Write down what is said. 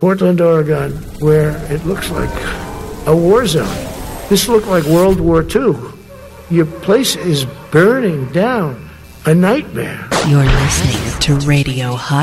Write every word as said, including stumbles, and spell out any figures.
Portland, Oregon, where it looks like a war zone. This looked like World War Two. Your place is burning down. A nightmare. You're listening to Radio High.